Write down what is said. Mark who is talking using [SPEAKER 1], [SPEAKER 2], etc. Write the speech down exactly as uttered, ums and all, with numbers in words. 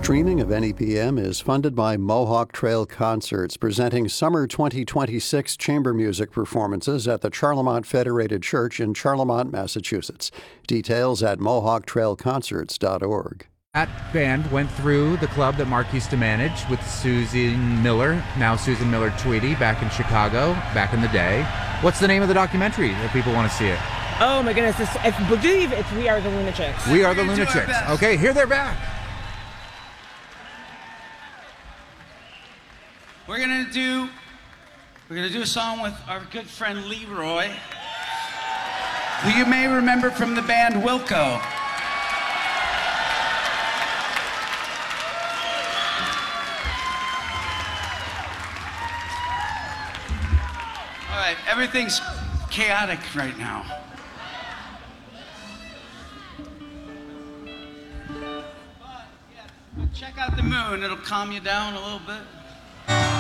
[SPEAKER 1] Streaming of N E P M is funded by Mohawk Trail Concerts, presenting Summer twenty twenty-six chamber music performances at the Charlemont Federated Church in Charlemont, Massachusetts. Details at mohawk trail concerts dot org.
[SPEAKER 2] That band went through the club that Mark used to manage with Susan Miller, now Susan Miller Tweedy, back in Chicago, back in the day. What's the name of the documentary if people want to see it?
[SPEAKER 3] Oh my goodness, it's, I believe it's We Are the Lunatics.
[SPEAKER 2] We Are the Lunatics. Okay, here they're back.
[SPEAKER 4] We're gonna do, we're gonna do a song with our good friend Leroy, who you may remember from the band Wilco. All right, everything's chaotic right now. But, yeah, check out the moon, it'll calm you down a little bit.